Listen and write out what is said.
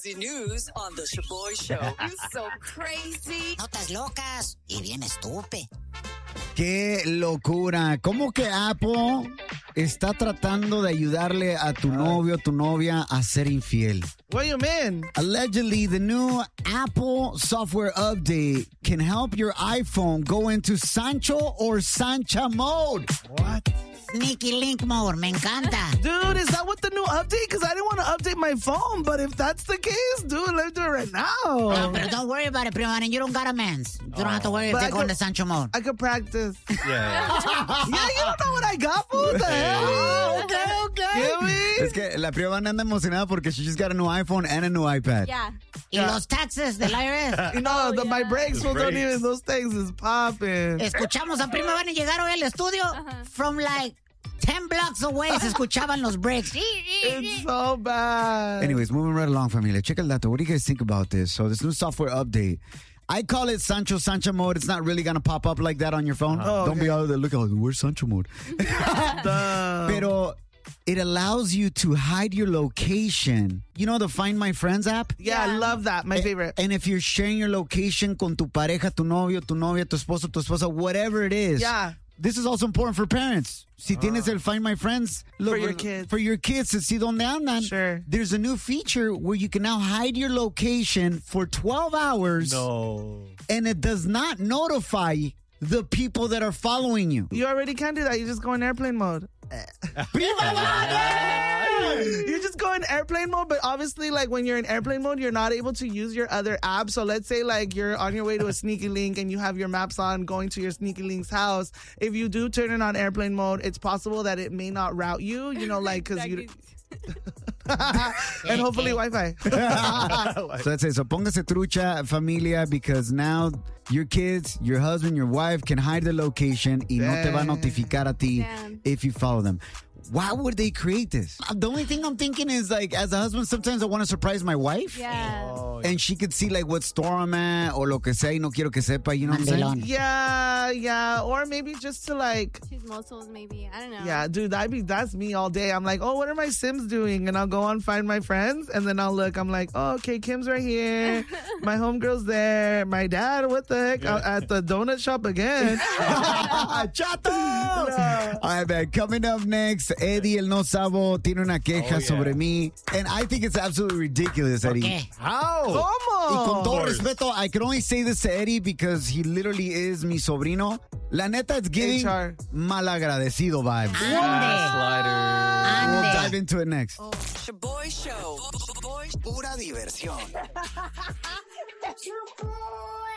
crazy news on the Shaboy Show. You're so crazy. Notas locas y bien estúpido. ¡Qué locura! ¿Cómo que Apple está tratando de ayudarle a tu novio o tu novia a ser infiel? What do you mean? Allegedly, the new Apple software update can help your iPhone go into Sancho or Sancha mode. What? Sneaky Link mode, me encanta. Dude, is that what the new update? Because I didn't want to update my phone, but if that's the case, dude, let's do it right now. No, but don't worry about it, primo, and you don't got a mens. You don't have to worry if they go into Sancho mode. I could practice. Yeah. Yeah, you don't know what I got, fool. What the hell? Okay. Get me? Es que la prima anda emocionada porque she just got a new iPhone and a new iPad. Yeah. Y los taxes del IRS. You know, my yeah. brakes will don't even, those things is popping. Escuchamos a prima van a llegar hoy al estudio from like 10 blocks away. Se escuchaban los brakes. It's so bad. Anyways, moving right along, familia. Check el dato. What do you guys think about this? So this new software update, I call it Sancho Sancha mode. It's not really going to pop up like that on your phone. Oh, Don't okay. be out there looking like, where's Sancho mode? Pero it allows you to hide your location. You know the Find My Friends app? Yeah, I love that. My favorite. And if you're sharing your location con tu pareja, tu novio, tu novia, tu esposo, tu esposa, whatever it is. Yeah. This is also important for parents. Si tienes el Find My Friends, look, For your kids. For your kids to see donde andan. Sure. There's a new feature where you can now hide your location for 12 hours. No. And it does not notify the people that are following you. You already can do that. You just go in airplane mode. You just go in airplane mode, but obviously, like, when you're in airplane mode, you're not able to use your other apps. So let's say, like, you're on your way to a Sneaky Link and you have your maps on going to your Sneaky Link's house. If you do turn it on airplane mode, it's possible that it may not route you, you know, like, because you... And hopefully Wi-Fi. So that's it. So póngase trucha, familia, because now your kids, your husband, your wife can hide the location y no te va a notificar a ti if you follow them. Why would they create this? The only thing I'm thinking is, like, as a husband, sometimes I want to surprise my wife. Yeah. And she could see, like, what store I'm at or lo que sea y no quiero que sepa, you know what I'm saying? Mandilón. Yeah. Or maybe just to, like... Choose muscles, maybe. I don't know. Yeah, dude, that's me all day. I'm like, oh, what are my Sims doing? And I'll go on Find My Friends, and then I'll look. I'm like, oh, okay, Kim's right here. My homegirl's there. My dad, what the heck? At the donut shop again. ¡Chato! All right, man. Coming up next, Eddie El No Sabo tiene una queja sobre mí. And I think it's absolutely ridiculous, Eddie. ¿Qué? How? ¿Cómo? Y con todo respeto, I can only say this to Eddie because he literally is mi sobrino. La neta, it's giving HR. malagradecido vibes. Slider. We'll Ande. dive into it next. Shaboy Show. Pura diversión.